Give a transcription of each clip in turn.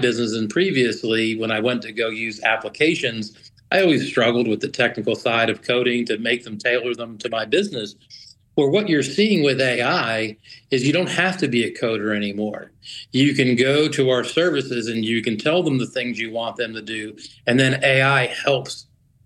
business and previously, when I went to go use applications, I always struggled with the technical side of coding to make them tailor them to my business. Or what you're seeing with AI is you don't have to be a coder anymore. You can go to our services and you can tell them the things you want them to do, and then AI helps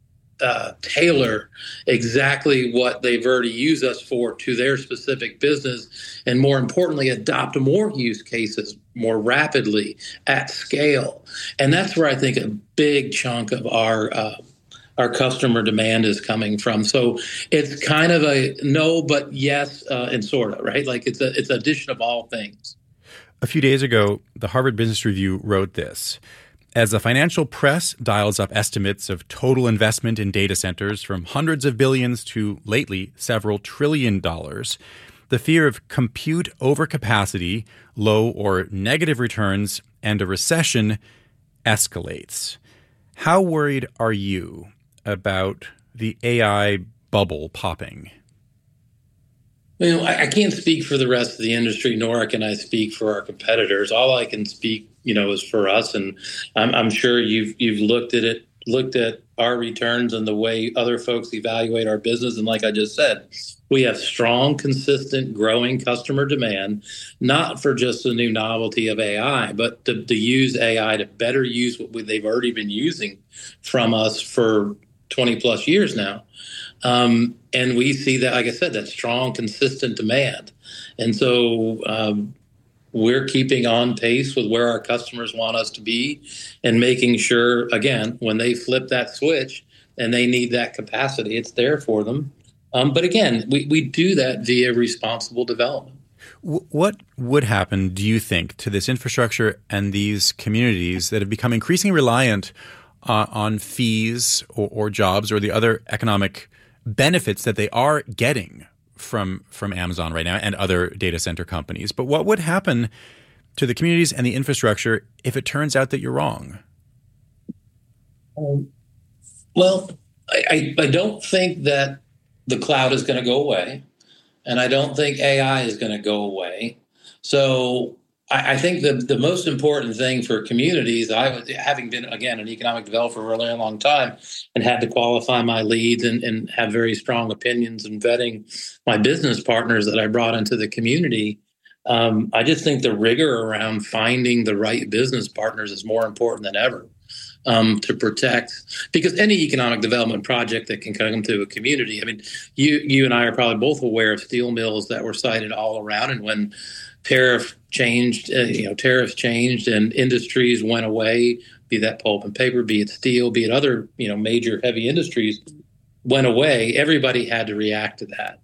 tailor exactly what they've already used us for to their specific business, and more importantly, adopt more use cases more rapidly at scale. And that's where I think a big chunk of our customer demand is coming from. So it's kind of a no, but yes, and sort of, right? Like it's addition of all things. A few days ago, the Harvard Business Review wrote this: as the financial press dials up estimates of total investment in data centers from hundreds of billions to, lately, several $1 trillion, the fear of compute overcapacity, low or negative returns, and a recession escalates. How worried are you about the AI bubble popping? Well, I can't speak for the rest of the industry, nor can I speak for our competitors. All I can speak, is for us, and I'm sure you've looked at our returns and the way other folks evaluate our business. And like I just said, we have strong, consistent, growing customer demand, not for just the new novelty of AI, but to use AI to better use what they've already been using from us for 20 plus years now. And we see that, like I said, that strong, consistent demand. And so we're keeping on pace with where our customers want us to be and making sure, again, when they flip that switch and they need that capacity, it's there for them. But again, we do that via responsible development. What would happen, do you think, to this infrastructure and these communities that have become increasingly reliant on fees or jobs or the other economic benefits that they are getting from Amazon right now and other data center companies? But what would happen to the communities and the infrastructure if it turns out that you're wrong? Well, I don't think that the cloud is going to go away, and I don't think AI is going to go away. So I think the most important thing for communities, having been, again, an economic developer for a really long time and had to qualify my leads and have very strong opinions and vetting my business partners that I brought into the community, I just think the rigor around finding the right business partners is more important than ever to protect, because any economic development project that can come to a community, I mean, you and I are probably both aware of steel mills that were sited all around, and when tariffs changed and industries went away, be that pulp and paper, be it steel, be it other, major heavy industries went away, everybody had to react to that.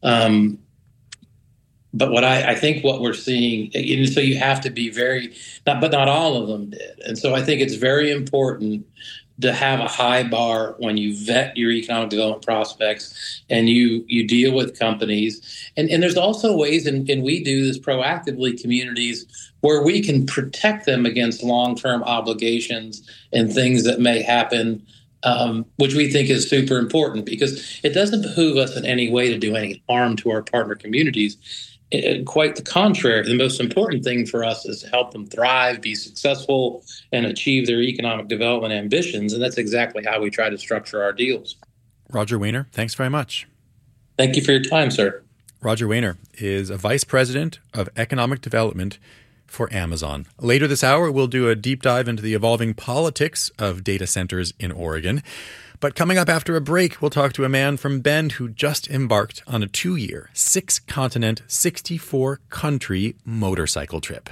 But what I think what we're seeing, so you have to be but not all of them did. And so I think it's very important to have a high bar when you vet your economic development prospects and you deal with companies. And there's also ways, and we do this proactively, communities, where we can protect them against long-term obligations and things that may happen, which we think is super important, because it doesn't behoove us in any way to do any harm to our partner communities. Quite the contrary. The most important thing for us is to help them thrive, be successful, and achieve their economic development ambitions. And that's exactly how we try to structure our deals. Roger Wehner, thanks very much. Thank you for your time, sir. Roger Wehner is a vice president of economic development for Amazon. Later this hour, we'll do a deep dive into the evolving politics of data centers in Oregon. But coming up after a break, we'll talk to a man from Bend who just embarked on a 2-year, 6-continent, 64-country motorcycle trip.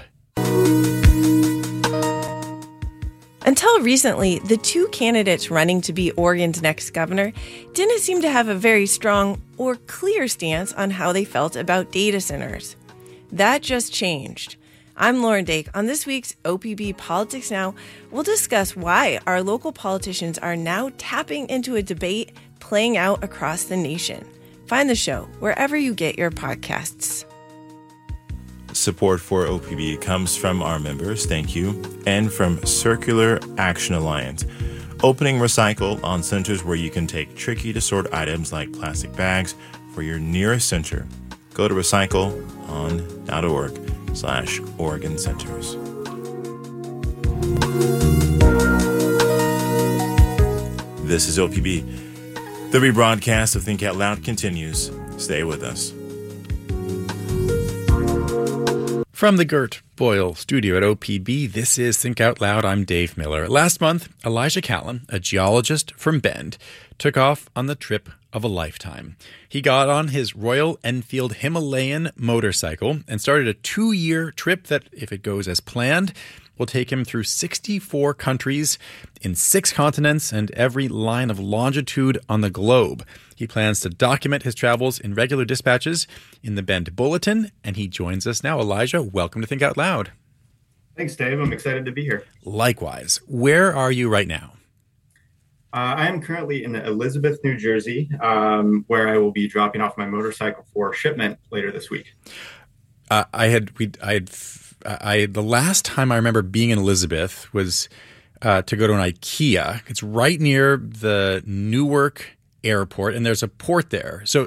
Until recently, the two candidates running to be Oregon's next governor didn't seem to have a very strong or clear stance on how they felt about data centers. That just changed. I'm Lauren Dake. On this week's OPB Politics Now, we'll discuss why our local politicians are now tapping into a debate playing out across the nation. Find the show wherever you get your podcasts. Support for OPB comes from our members, thank you, and from Circular Action Alliance, opening recycle on centers where you can take tricky to sort items like plastic bags for your nearest center. Go to recycleon.org/Oregon Centers. This is OPB. The rebroadcast of Think Out Loud continues. Stay with us. From the Gert Boyle studio at OPB, this is Think Out Loud. I'm Dave Miller. Last month, Elijah Callan, a geologist from Bend, took off on the trip of a lifetime. He got on his Royal Enfield Himalayan motorcycle and started a 2-year trip that, if it goes as planned, will take him through 64 countries in 6 continents and every line of longitude on the globe. He plans to document his travels in regular dispatches in the Bend Bulletin, and he joins us now. Elijah, welcome to Think Out Loud. Thanks, Dave. I'm excited to be here. Likewise. Where are you right now? I am currently in Elizabeth, New Jersey, where I will be dropping off my motorcycle for shipment later this week. The last time I remember being in Elizabeth was to go to an IKEA. It's right near the Newark airport, and there's a port there. So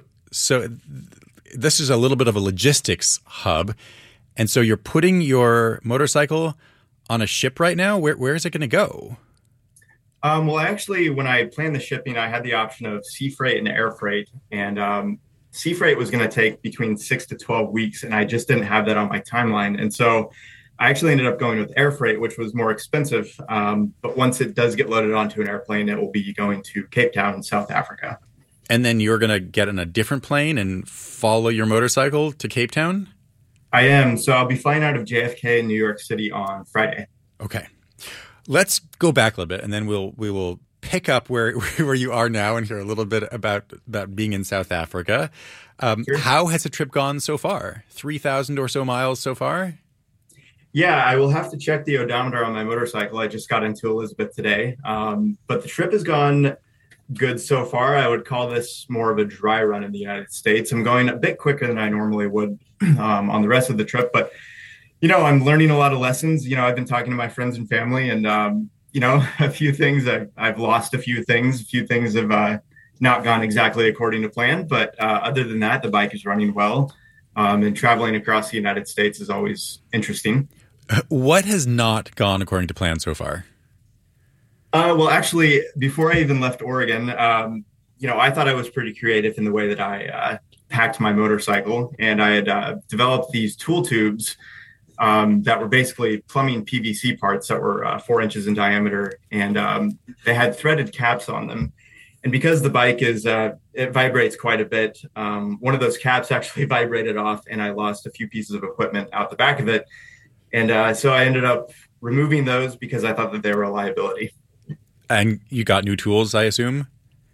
this is a little bit of a logistics hub. And so you're putting your motorcycle on a ship right now? Where is it going to go? Well, actually, when I planned the shipping, I had the option of sea freight and air freight. And sea freight was going to take between 6 to 12 weeks, and I just didn't have that on my timeline. And so I actually ended up going with air freight, which was more expensive. But once it does get loaded onto an airplane, it will be going to Cape Town in South Africa. And then you're going to get on a different plane and follow your motorcycle to Cape Town? I am. So I'll be flying out of JFK in New York City on Friday. Okay. Let's go back a little bit, and then we will pick up where you are now and hear a little bit about being in South Africa. Sure. How has the trip gone so far? 3,000 or so miles so far? Yeah, I will have to check the odometer on my motorcycle. I just got into Elizabeth today. But the trip has gone good so far. I would call this more of a dry run in the United States. I'm going a bit quicker than I normally would on the rest of the trip, but I'm learning a lot of lessons. I've been talking to my friends and family, and a few things I've lost. A few things have not gone exactly according to plan. But other than that, the bike is running well, and traveling across the United States is always interesting. What has not gone according to plan so far? Well, actually, before I even left Oregon, I thought I was pretty creative in the way that I packed my motorcycle, and I had developed these tool tubes that were basically plumbing PVC parts that were 4 inches in diameter, and they had threaded caps on them. And because the bike it vibrates quite a bit, one of those caps actually vibrated off, and I lost a few pieces of equipment out the back of it. And so I ended up removing those because I thought that they were a liability. And you got new tools, I assume?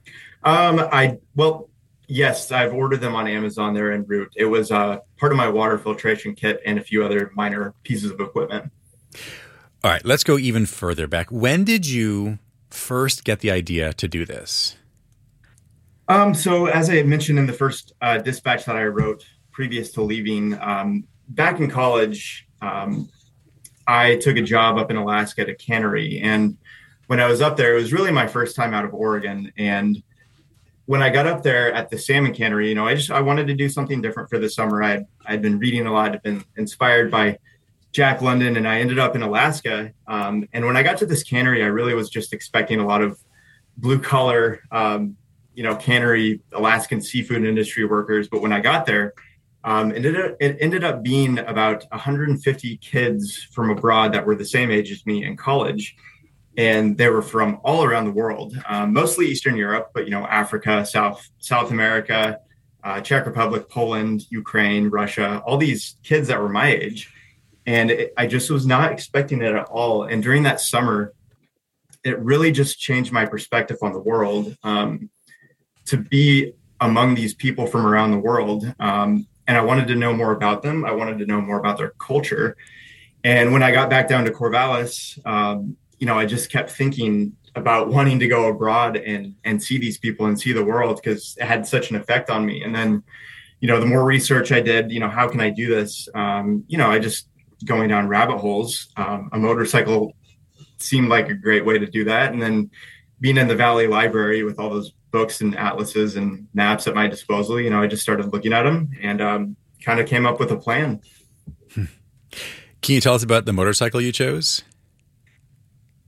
Yes, I've ordered them on Amazon. They're en route. It was part of my water filtration kit and a few other minor pieces of equipment. All right, let's go even further back. When did you first get the idea to do this? So as I mentioned in the first dispatch that I wrote previous to leaving, back in college, I took a job up in Alaska at a cannery. And when I was up there, it was really my first time out of Oregon. And when I got up there at the salmon cannery, I wanted to do something different for the summer. I'd been reading a lot, I'd been inspired by Jack London, and I ended up in Alaska. And when I got to this cannery, I really was just expecting a lot of blue collar, cannery, Alaskan seafood industry workers. But when I got there, it ended up being about 150 kids from abroad that were the same age as me in college. And they were from all around the world, mostly Eastern Europe, but, Africa, South America, Czech Republic, Poland, Ukraine, Russia, all these kids that were my age. And I just was not expecting it at all. And during that summer, it really just changed my perspective on the world, to be among these people from around the world. And I wanted to know more about them. I wanted to know more about their culture. And when I got back down to Corvallis, I just kept thinking about wanting to go abroad and see these people and see the world, because it had such an effect on me. And then, the more research I did, how can I do this? I just going down rabbit holes. A motorcycle seemed like a great way to do that. And then being in the Valley Library with all those books and atlases and maps at my disposal, I just started looking at them and kind of came up with a plan. Can you tell us about the motorcycle you chose?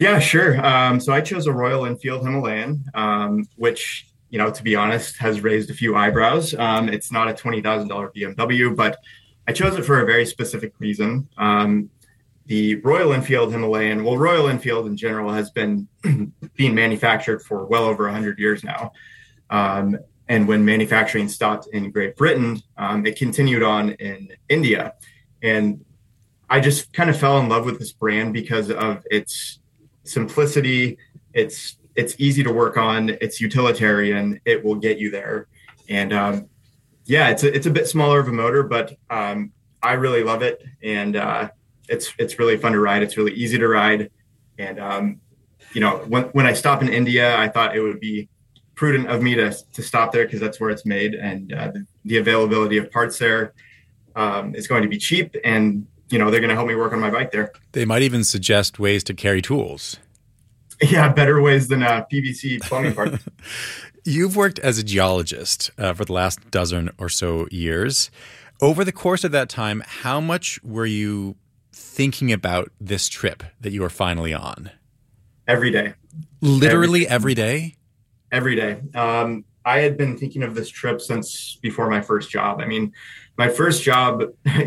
Yeah, sure. So I chose a Royal Enfield Himalayan, which, to be honest, has raised a few eyebrows. It's not a $20,000 BMW, but I chose it for a very specific reason. The Royal Enfield Himalayan, well, Royal Enfield in general has been being manufactured for well over 100 years now. And when manufacturing stopped in Great Britain, it continued on in India. And I just kind of fell in love with this brand because of its simplicity. It's easy to work on. It's utilitarian. It will get you there. And it's a bit smaller of a motor, but I really love it. And it's really fun to ride. It's really easy to ride. And when I stop in India, I thought it would be prudent of me to stop there because that's where it's made, and the availability of parts there is going to be cheap, and they're going to help me work on my bike there. They might even suggest ways to carry tools. Yeah, better ways than PVC plumbing parts. You've worked as a geologist for the last dozen or so years. Over the course of that time, how much were you thinking about this trip that you are finally on? Every day. Literally every day? Every day. I had been thinking of this trip since before my first job. I mean, my first job,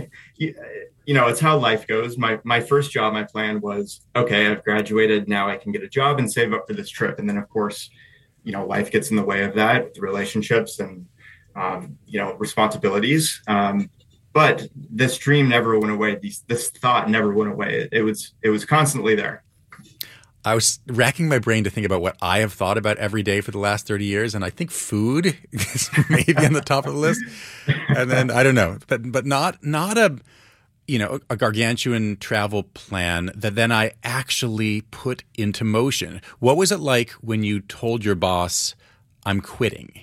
it's how life goes. My first job, my plan was, okay, I've graduated. Now I can get a job and save up for this trip. And then, of course, life gets in the way of that with relationships and, responsibilities. But this dream never went away. This thought never went away. It was constantly there. I was racking my brain to think about what I have thought about every day for the last 30 years. And I think food is maybe on the top of the list. And then I don't know, but not a gargantuan travel plan that then I actually put into motion. What was it like when you told your boss, I'm quitting?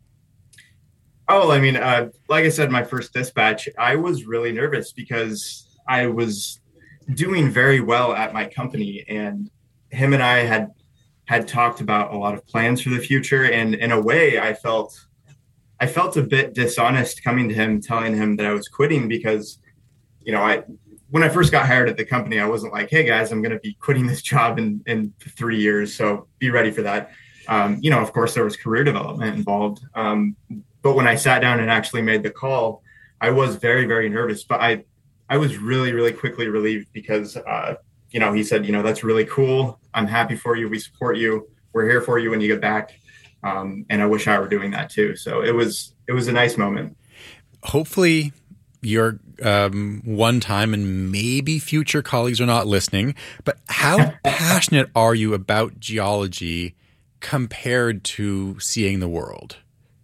Oh, I mean, like I said, my first dispatch, I was really nervous because I was doing very well at my company, and him and I had talked about a lot of plans for the future. And in a way, I felt a bit dishonest coming to him, telling him that I was quitting because, when I first got hired at the company, I wasn't like, hey guys, I'm going to be quitting this job in 3 years. So be ready for that. Of course there was career development involved. But when I sat down and actually made the call, I was very, very nervous, but I was really, really quickly relieved because, he said, that's really cool. I'm happy for you. We support you. We're here for you when you get back. And I wish I were doing that too. So it was a nice moment. Hopefully your one time and maybe future colleagues are not listening, but how passionate are you about geology compared to seeing the world?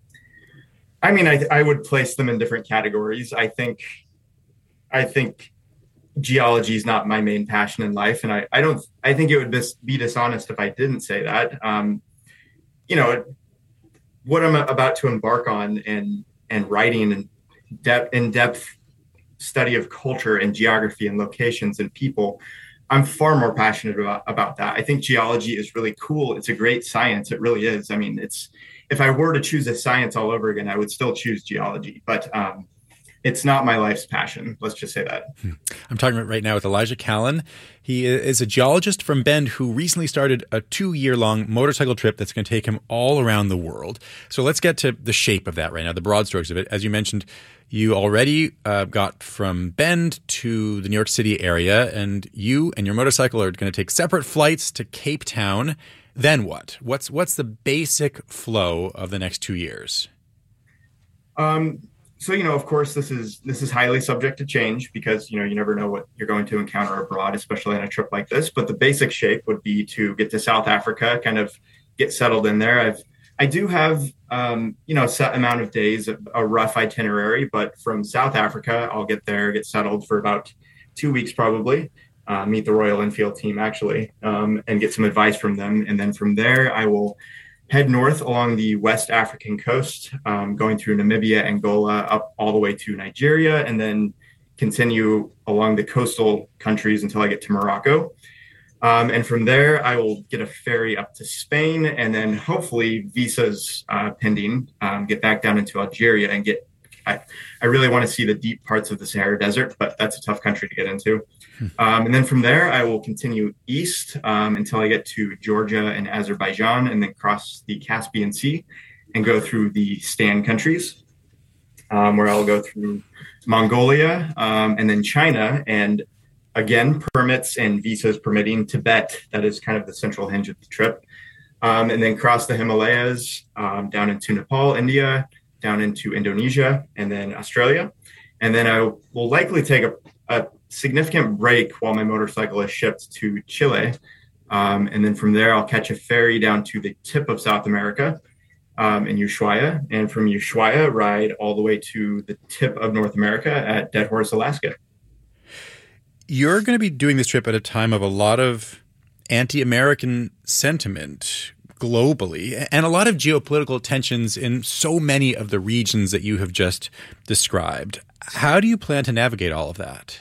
I mean, I would place them in different categories. I think geology is not my main passion in life. And I think it would be dishonest if I didn't say that. What I'm about to embark on and writing and in-depth study of culture and geography and locations and people, I'm far more passionate about that. I think geology is really cool. It's a great science. It really is. I mean, if I were to choose a science all over again, I would still choose geology, but it's not my life's passion. Let's just say that. I'm talking about right now with Elijah Callan. He is a geologist from Bend who recently started a 2-year-long motorcycle trip that's going to take him all around the world. So let's get to the shape of that right now, the broad strokes of it. As you mentioned, you already got from Bend to the New York City area, and you and your motorcycle are going to take separate flights to Cape Town. Then what? What's the basic flow of the next 2 years? So, of course, this is highly subject to change because, you never know what you're going to encounter abroad, especially on a trip like this. But the basic shape would be to get to South Africa, kind of get settled in there. I do have, a set amount of days, a rough itinerary, but from South Africa, I'll get there, get settled for about 2 weeks, probably, meet the Royal Enfield team actually, and get some advice from them. And then from there, I will head north along the West African coast, going through Namibia, Angola, up all the way to Nigeria, and then continue along the coastal countries until I get to Morocco. And from there, I will get a ferry up to Spain, and then hopefully visas pending, get back down into Algeria and get I really want to see the deep parts of the Sahara Desert, but that's a tough country to get into. And then from there, I will continue east until I get to Georgia and Azerbaijan, and then cross the Caspian Sea and go through the Stan countries, where I'll go through Mongolia and then China. And again, permits and visas permitting, Tibet, that is kind of the central hinge of the trip. And then cross the Himalayas down into Nepal, India, down into Indonesia, and then Australia. And then I will likely take a significant break while my motorcycle is shipped to Chile. And then from there, I'll catch a ferry down to the tip of South America in Ushuaia. And from Ushuaia, ride all the way to the tip of North America at Dead Horse, Alaska. You're going to be doing this trip at a time of a lot of anti-American sentiment globally and a lot of geopolitical tensions in so many of the regions that you have just described. How do you plan to navigate all of that?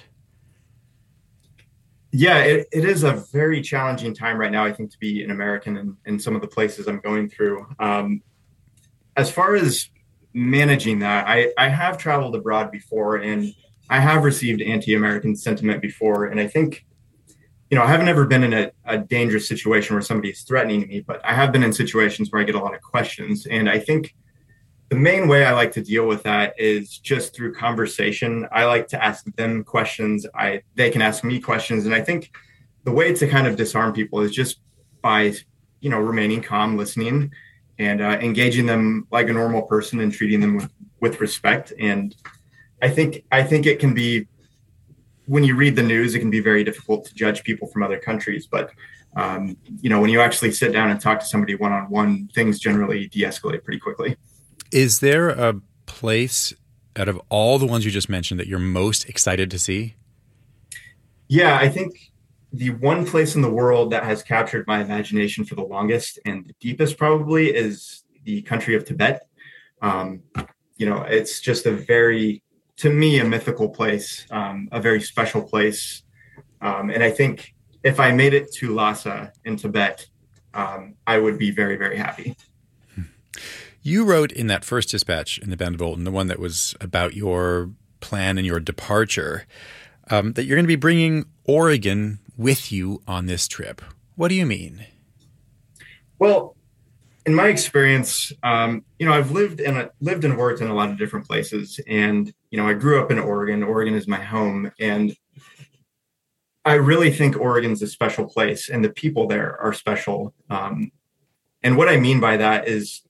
Yeah, it is a very challenging time right now, I think, to be an American in some of the places I'm going through. As far as managing that, I have traveled abroad before, and I have received anti-American sentiment before. And I think, I haven't ever been in a dangerous situation where somebody is threatening me, but I have been in situations where I get a lot of questions. And I think the main way I like to deal with that is just through conversation. I like to ask them questions. They can ask me questions. And I think the way to kind of disarm people is just by, remaining calm, listening, and engaging them like a normal person and treating them with respect. And I think it can be, when you read the news, it can be very difficult to judge people from other countries. But, when you actually sit down and talk to somebody one-on-one, things generally de-escalate pretty quickly. Is there a place out of all the ones you just mentioned that you're most excited to see? Yeah, I think the one place in the world that has captured my imagination for the longest and the deepest probably is the country of Tibet. It's just to me, a mythical place, a very special place. And I think if I made it to Lhasa in Tibet, I would be very, very happy. You wrote in that first dispatch in the Bend Bulletin, the one that was about your plan and your departure, that you're going to be bringing Oregon with you on this trip. What do you mean? Well, in my experience, I've lived and worked in a lot of different places, and I grew up in Oregon. Oregon is my home, and I really think Oregon's a special place, and the people there are special. And what I mean by that is,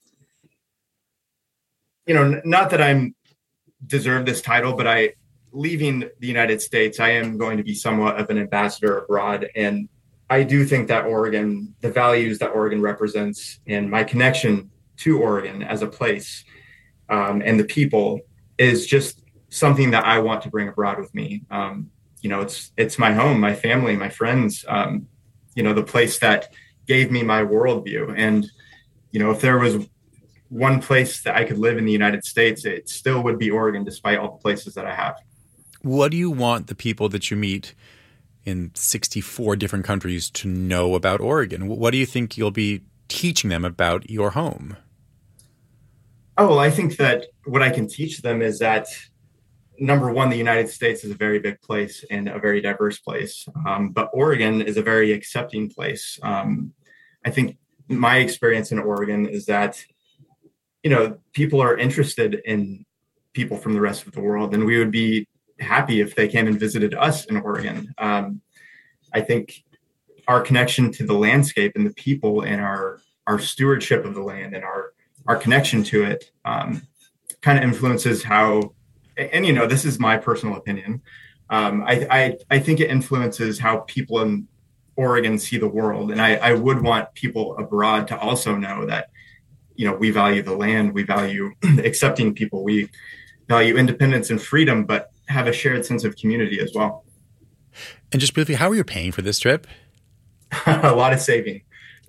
not that I'm deserve this title, but leaving the United States, I am going to be somewhat of an ambassador abroad. And I do think that Oregon, the values that Oregon represents, and my connection to Oregon as a place and the people is just something that I want to bring abroad with me. It's my home, my family, my friends, the place that gave me my worldview. And, if there was one place that I could live in the United States, it still would be Oregon, despite all the places that I have. What do you want the people that you meet in 64 different countries to know about Oregon? What do you think you'll be teaching them about your home? Oh, well, I think that what I can teach them is that, number one, the United States is a very big place and a very diverse place. But Oregon is a very accepting place. I think my experience in Oregon is that, people are interested in people from the rest of the world, and we would be happy if they came and visited us in Oregon. I think our connection to the landscape and the people and our stewardship of the land and our connection to it kind of influences how, and this is my personal opinion. I think it influences how people in Oregon see the world. And I would want people abroad to also know that, we value the land, we value accepting people, we value independence and freedom, but have a shared sense of community as well. And just briefly, how are you paying for this trip? A lot of saving.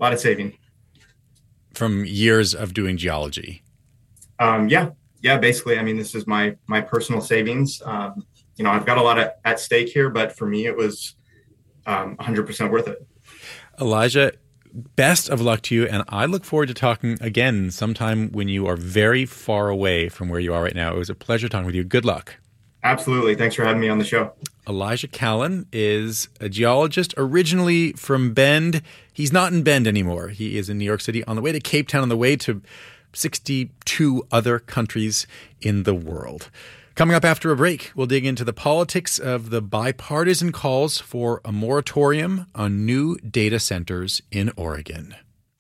From years of doing geology. Yeah, basically. I mean, this is my personal savings. I've got a lot at stake here, but for me, it was 100% worth it. Elijah, best of luck to you, and I look forward to talking again sometime when you are very far away from where you are right now. It was a pleasure talking with you. Good luck. Absolutely. Thanks for having me on the show. Elijah Callan is a geologist originally from Bend. He's not in Bend anymore. He is in New York City on the way to Cape Town, on the way to 62 other countries in the world. Coming up after a break, we'll dig into the politics of the bipartisan calls for a moratorium on new data centers in Oregon.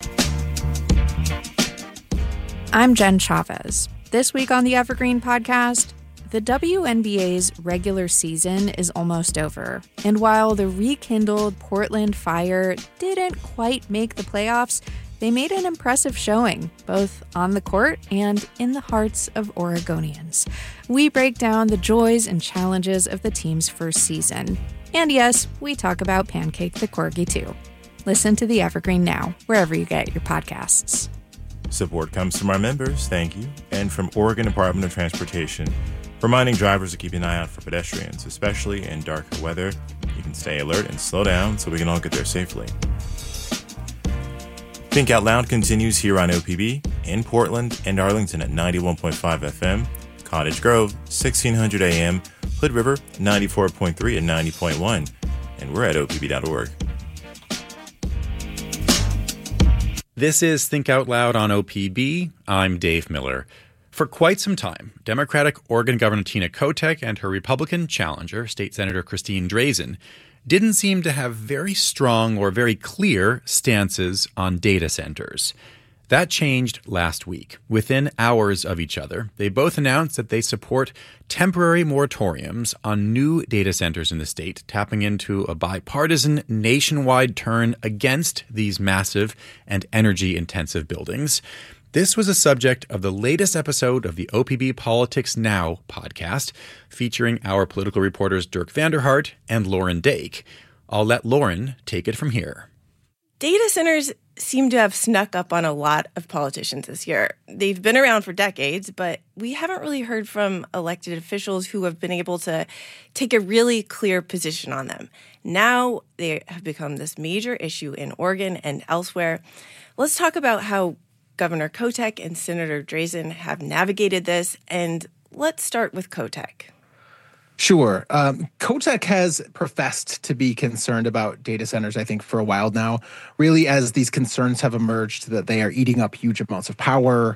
I'm Jen Chavez. This week on the Evergreen Podcast, the WNBA's regular season is almost over. And while the rekindled Portland Fire didn't quite make the playoffs, they made an impressive showing, both on the court and in the hearts of Oregonians. We break down the joys and challenges of the team's first season. And yes, we talk about Pancake the Corgi too. Listen to The Evergreen now, wherever you get your podcasts. Support comes from our members, thank you, and from Oregon Department of Transportation, reminding drivers to keep an eye out for pedestrians, especially in darker weather. You can stay alert and slow down so we can all get there safely. Think Out Loud continues here on OPB, in Portland and Arlington at 91.5 FM, Cottage Grove, 1600 AM, Hood River, 94.3 and 90.1, and we're at opb.org. This is Think Out Loud on OPB. I'm Dave Miller. For quite some time, Democratic Oregon Governor Tina Kotek and her Republican challenger, State Senator Christine Drazan, didn't seem to have very strong or very clear stances on data centers. That changed last week. Within hours of each other, they both announced that they support temporary moratoriums on new data centers in the state, tapping into a bipartisan nationwide turn against these massive and energy-intensive buildings. This was a subject of the latest episode of the OPB Politics Now podcast, featuring our political reporters Dirk Vanderhart and Lauren Dake. I'll let Lauren take it from here. Data centers seem to have snuck up on a lot of politicians this year. They've been around for decades, but we haven't really heard from elected officials who have been able to take a really clear position on them. Now they have become this major issue in Oregon and elsewhere. Let's talk about how Governor Kotek and Senator Drazan have navigated this, and let's start with Kotek. Sure. Kotek has professed to be concerned about data centers, I think, for a while now, really as these concerns have emerged that they are eating up huge amounts of power,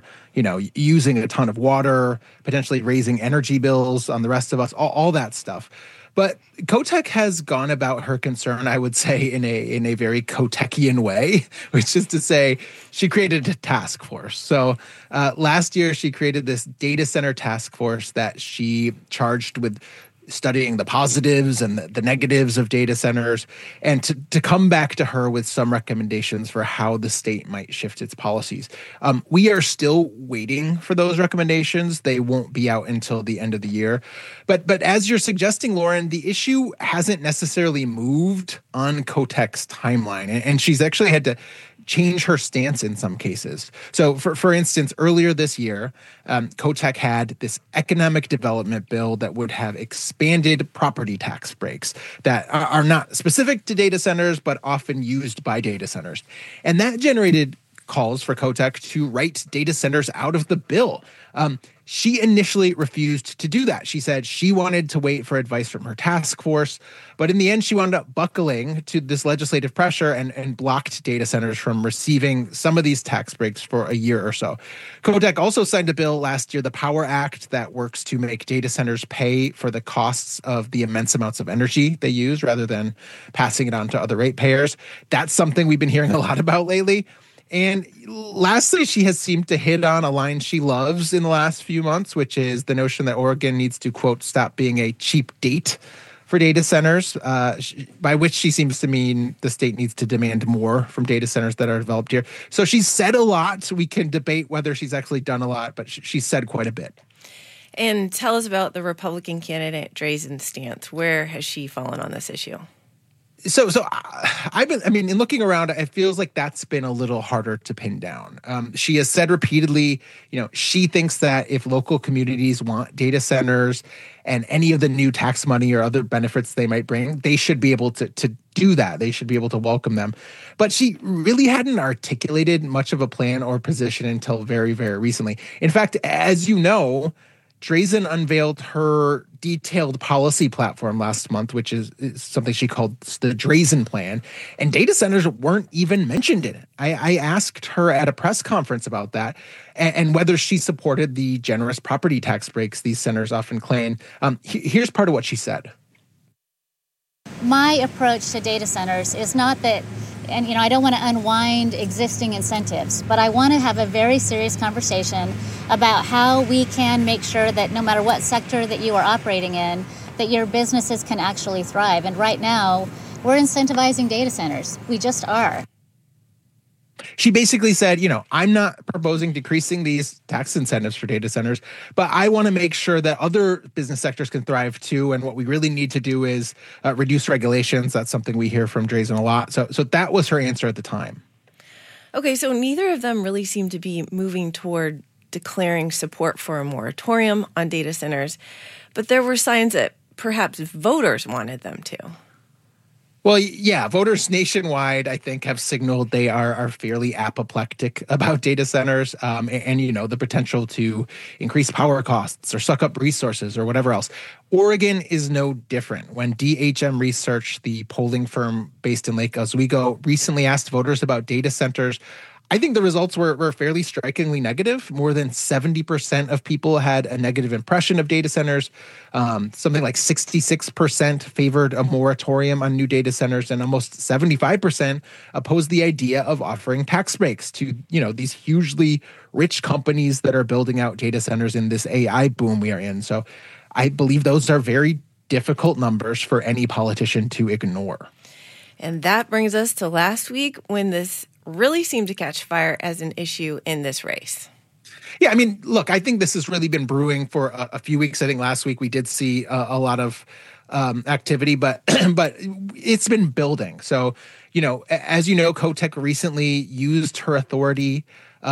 using a ton of water, potentially raising energy bills on the rest of us, all that stuff. But Kotek has gone about her concern, I would say, in a very Kotekian way, which is to say she created a task force. So last year, she created this data center task force that she charged with studying the positives and the negatives of data centers, and to come back to her with some recommendations for how the state might shift its policies. We are still waiting for those recommendations. They won't be out until the end of the year. But as you're suggesting, Lauren, the issue hasn't necessarily moved on Kotek's timeline, and she's actually had to change her stance in some cases. So, for instance, earlier this year, Kotek had this economic development bill that would have expanded property tax breaks that are not specific to data centers, but often used by data centers. And that generated calls for Kotek to write data centers out of the bill. She initially refused to do that. She said she wanted to wait for advice from her task force, but in the end, she wound up buckling to this legislative pressure and blocked data centers from receiving some of these tax breaks for a year or so. Kotek also signed a bill last year, the Power Act, that works to make data centers pay for the costs of the immense amounts of energy they use rather than passing it on to other ratepayers. That's something we've been hearing a lot about lately. And lastly, she has seemed to hit on a line she loves in the last few months, which is the notion that Oregon needs to, quote, stop being a cheap date for data centers, by which she seems to mean the state needs to demand more from data centers that are developed here. So she's said a lot. We can debate whether she's actually done a lot, but she's said quite a bit. And tell us about the Republican candidate Drazan's stance. Where has she fallen on this issue? In looking around, it feels like that's been a little harder to pin down. She has said repeatedly, she thinks that if local communities want data centers and any of the new tax money or other benefits they might bring, they should be able to do that. They should be able to welcome them. But she really hadn't articulated much of a plan or position until very, very recently. In fact, as you know, Drazen unveiled her detailed policy platform last month, which is something she called the Drazen Plan, and data centers weren't even mentioned in it. I asked her at a press conference about that and whether she supported the generous property tax breaks these centers often claim. Here's part of what she said. My approach to data centers is not that, and I don't want to unwind existing incentives, but I want to have a very serious conversation about how we can make sure that no matter what sector that you are operating in, that your businesses can actually thrive. And right now, we're incentivizing data centers. We just are. She basically said, I'm not proposing decreasing these tax incentives for data centers, but I want to make sure that other business sectors can thrive too. And what we really need to do is reduce regulations. That's something we hear from Drazen a lot. So that was her answer at the time. Okay, so neither of them really seem to be moving toward declaring support for a moratorium on data centers, but there were signs that perhaps voters wanted them to. Well, yeah, voters nationwide, I think, have signaled they are fairly apoplectic about data centers and the potential to increase power costs or suck up resources or whatever else. Oregon is no different. When DHM Research, the polling firm based in Lake Oswego, recently asked voters about data centers, I think the results were fairly strikingly negative. More than 70% of people had a negative impression of data centers. Something like 66% favored a moratorium on new data centers, and almost 75% opposed the idea of offering tax breaks to, these hugely rich companies that are building out data centers in this AI boom we are in. So I believe those are very difficult numbers for any politician to ignore. And that brings us to last week, when this really seemed to catch fire as an issue in this race. Yeah, look, I think this has really been brewing for a few weeks. I think last week we did see a lot of activity, but it's been building. So, as you know, Kotek recently used her authority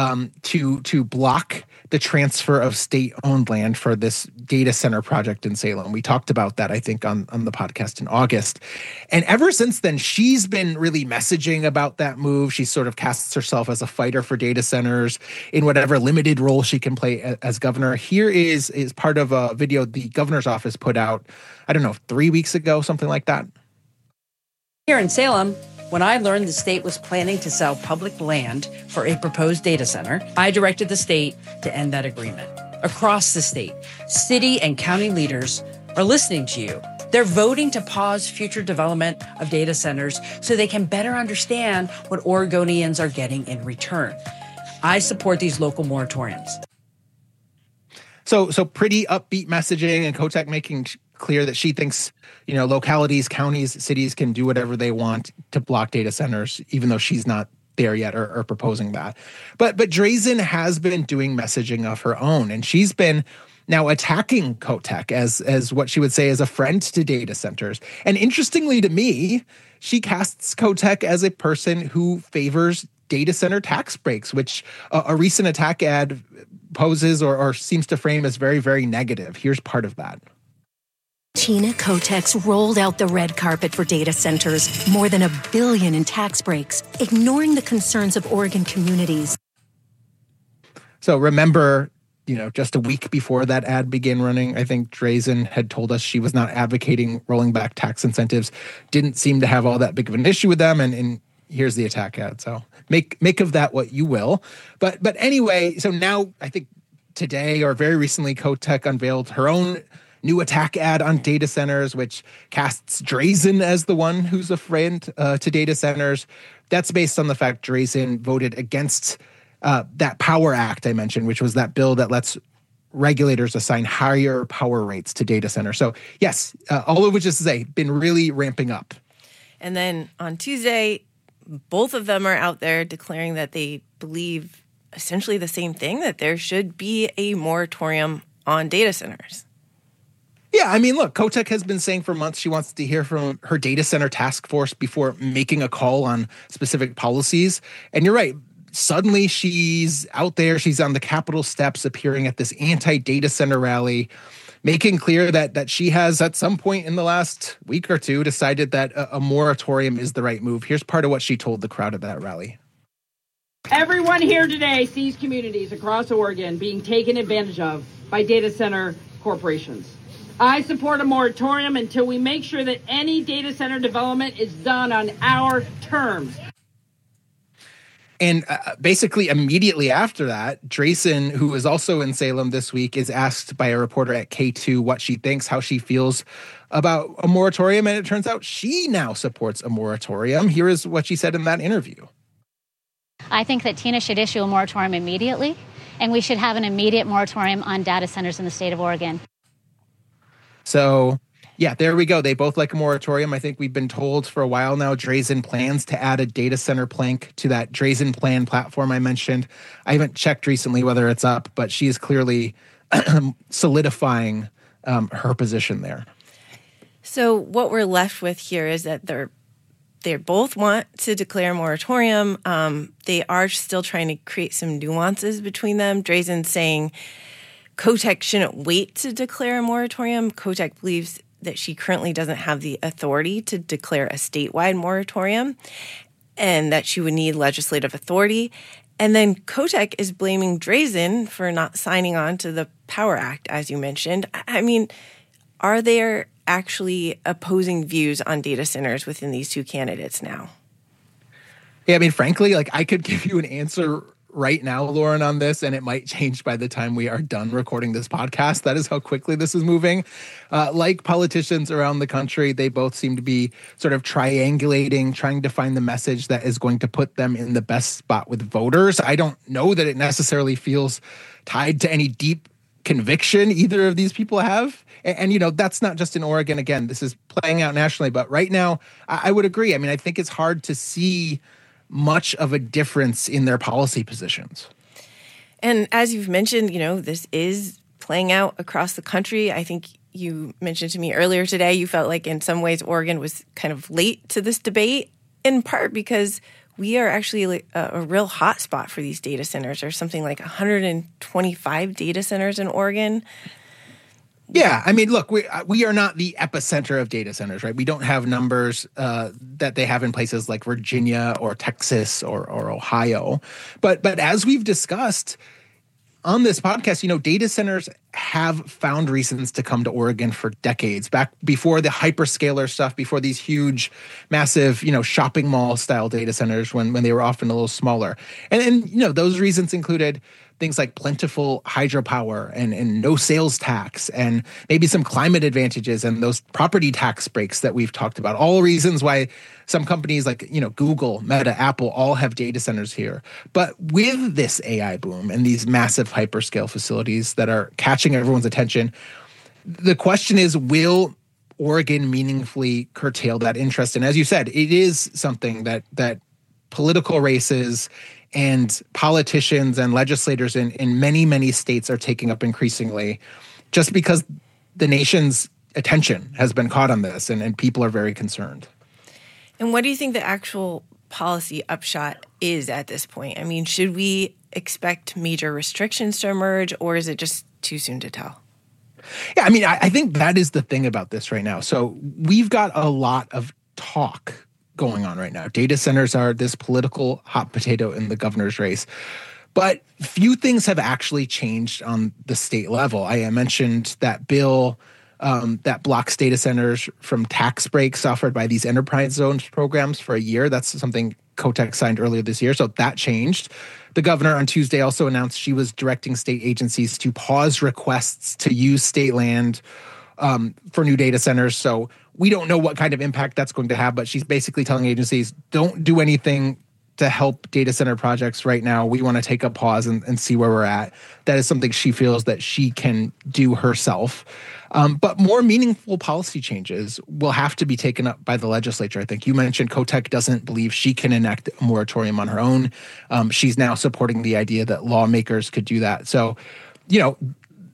to block the transfer of state-owned land for this data center project in Salem. We talked about that, I think, on the podcast in August. And ever since then, she's been really messaging about that move. She sort of casts herself as a fighter for data centers in whatever limited role she can play as governor. Here is part of a video the governor's office put out, 3 weeks ago, something like that. Here in Salem, when I learned the state was planning to sell public land for a proposed data center, I directed the state to end that agreement. Across the state, city and county leaders are listening to you. They're voting to pause future development of data centers so they can better understand what Oregonians are getting in return. I support these local moratoriums. So pretty upbeat messaging, and Kotek making clear that she thinks, localities, counties, cities can do whatever they want to block data centers, even though she's not there yet or proposing that. But Drazen has been doing messaging of her own, and she's been now attacking Kotek as what she would say is a friend to data centers. And interestingly to me, she casts Kotek as a person who favors data center tax breaks, which a recent attack ad poses or seems to frame as very, very negative. Here's part of that. Tina Kotek rolled out the red carpet for data centers, more than $1 billion in tax breaks, ignoring the concerns of Oregon communities. So remember, just a week before that ad began running, I think Drazen had told us she was not advocating rolling back tax incentives, didn't seem to have all that big of an issue with them, and here's the attack ad. So make of that what you will. But anyway, so now I think today or very recently, Kotek unveiled her own new attack ad on data centers, which casts Drazen as the one who's a friend to data centers. That's based on the fact Drazen voted against that Power Act I mentioned, which was that bill that lets regulators assign higher power rates to data centers. So yes, all of which is to say, been really ramping up. And then on Tuesday, both of them are out there declaring that they believe essentially the same thing, that there should be a moratorium on data centers. Yeah, I mean, look, Kotek has been saying for months she wants to hear from her data center task force before making a call on specific policies. And you're right. Suddenly she's out there. She's on the Capitol steps appearing at this anti-data center rally, making clear that she has at some point in the last week or two decided that a moratorium is the right move. Here's part of what she told the crowd at that rally. Everyone here today sees communities across Oregon being taken advantage of by data center corporations. I support a moratorium until we make sure that any data center development is done on our terms. And basically immediately after that, Drayson, who is also in Salem this week, is asked by a reporter at K2 what she thinks, how she feels about a moratorium. And it turns out she now supports a moratorium. Here is what she said in that interview. I think that Tina should issue a moratorium immediately, and we should have an immediate moratorium on data centers in the state of Oregon. So, yeah, there we go. They both like a moratorium. I think we've been told for a while now Drazen plans to add a data center plank to that Drazen Plan platform I mentioned. I haven't checked recently whether it's up, but she is clearly solidifying her position there. So what we're left with here is that they both want to declare a moratorium. They are still trying to create some nuances between them. Drazen saying Kotek shouldn't wait to declare a moratorium. Kotek believes that she currently doesn't have the authority to declare a statewide moratorium and that she would need legislative authority. And then Kotek is blaming Drazen for not signing on to the Power Act, as you mentioned. I mean, are there actually opposing views on data centers within these two candidates now? Yeah, I mean, frankly, I could give you an answer right now, Lauren, on this, and it might change by the time we are done recording this podcast. That is how quickly this is moving. Like politicians around the country, they both seem to be sort of triangulating, trying to find the message that is going to put them in the best spot with voters. I don't know that it necessarily feels tied to any deep conviction either of these people have. And that's not just in Oregon. Again, this is playing out nationally. But right now, I would agree. I mean, I think it's hard to see much of a difference in their policy positions. And as you've mentioned, this is playing out across the country. I think you mentioned to me earlier today, you felt like in some ways Oregon was kind of late to this debate, in part because we are actually a real hot spot for these data centers. There's something like 125 data centers in Oregon. Yeah, I mean, look, we are not the epicenter of data centers, right? We don't have numbers that they have in places like Virginia or Texas or Ohio. But as we've discussed on this podcast, data centers have found reasons to come to Oregon for decades, back before the hyperscaler stuff, before these huge, massive, shopping mall style data centers when they were often a little smaller. And those reasons included things like plentiful hydropower and no sales tax and maybe some climate advantages and those property tax breaks that we've talked about. All reasons why some companies like, Google, Meta, Apple all have data centers here. But with this AI boom and these massive hyperscale facilities that are catching everyone's attention, the question is, will Oregon meaningfully curtail that interest? And as you said, it is something that political races and politicians and legislators in many, many states are taking up increasingly, just because the nation's attention has been caught on this and people are very concerned. And what do you think the actual policy upshot is at this point? I mean, should we expect major restrictions to emerge, or is it just too soon to tell? Yeah, I mean, I think that is the thing about this right now. So we've got a lot of talk going on right now. Data centers are this political hot potato in the governor's race. But few things have actually changed on the state level. I mentioned that bill that blocks data centers from tax breaks offered by these enterprise zones programs for a year. That's something Kotek signed earlier this year. So that changed. The governor on Tuesday also announced she was directing state agencies to pause requests to use state land for new data centers. So we don't know what kind of impact that's going to have, but she's basically telling agencies, don't do anything to help data center projects right now. We want to take a pause and see where we're at. That is something she feels that she can do herself. But more meaningful policy changes will have to be taken up by the legislature. I think you mentioned Kotek doesn't believe she can enact a moratorium on her own. She's now supporting the idea that lawmakers could do that. So,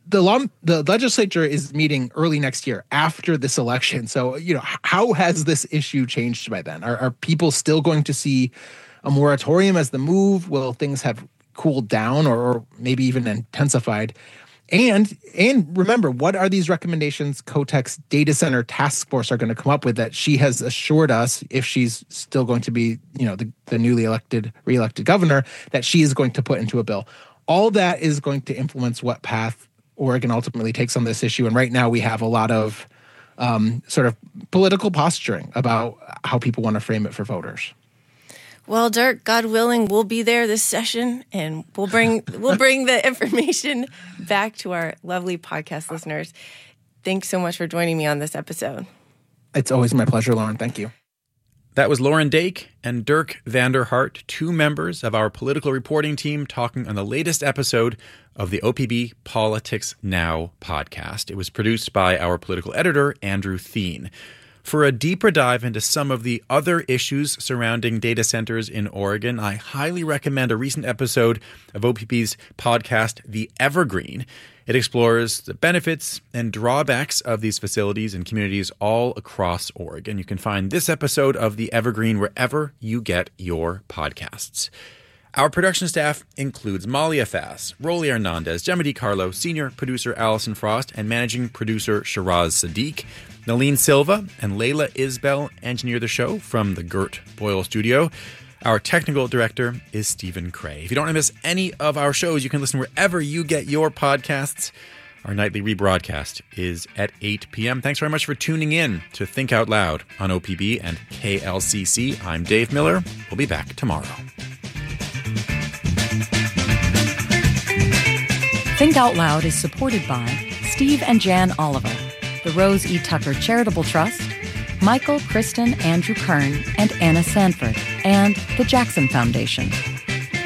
the legislature is meeting early next year after this election. So, how has this issue changed by then? Are people still going to see a moratorium as the move? Will things have cooled down or maybe even intensified? And remember, what are these recommendations Kotek's data center task force are going to come up with that she has assured us, if she's still going to be, the newly reelected governor, that she is going to put into a bill? All that is going to influence what path Oregon ultimately takes on this issue. And right now we have a lot of sort of political posturing about how people want to frame it for voters. Well, Dirk, God willing, we'll be there this session, and we'll bring the information back to our lovely podcast listeners. Thanks so much for joining me on this episode. It's always my pleasure, Lauren. Thank you. That was Lauren Dake and Dirk Vanderhart, two members of our political reporting team, talking on the latest episode of the OPB Politics Now podcast. It was produced by our political editor, Andrew Thien. For a deeper dive into some of the other issues surrounding data centers in Oregon, I highly recommend a recent episode of OPB's podcast, The Evergreen. It explores the benefits and drawbacks of these facilities in communities all across Oregon. You can find this episode of The Evergreen wherever you get your podcasts. Our production staff includes Malia Fass, Rolly Hernandez, Gemma DiCarlo, senior producer Allison Frost, and managing producer Shiraz Sadiq. Nalene Silva and Layla Isbell engineer the show from the Gert Boyle studio. Our technical director is Stephen Cray. If you don't want to miss any of our shows, you can listen wherever you get your podcasts. Our nightly rebroadcast is at 8 p.m. Thanks very much for tuning in to Think Out Loud on OPB and KLCC. I'm Dave Miller. We'll be back tomorrow. Think Out Loud is supported by Steve and Jan Oliver, the Rose E. Tucker Charitable Trust, Michael, Kristen, Andrew Kern, and Anna Sanford, and the Jackson Foundation.